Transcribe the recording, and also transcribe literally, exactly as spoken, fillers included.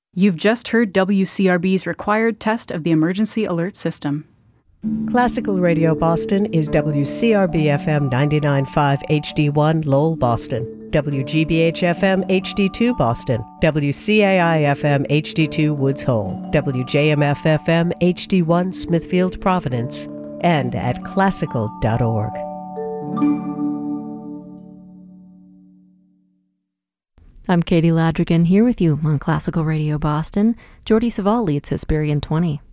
You've just heard W C R B's required test of the emergency alert system. Classical Radio Boston is W C R B F M ninety-nine point five H D one Lowell, Boston, W G B H F M H D two Boston, W C A I F M H D two Woods Hole, W J M F F M H D one Smithfield, Providence, and at classical dot org. I'm Katie Ladrigan here with you on Classical Radio Boston. Jordi Savall leads Hesperian twenty.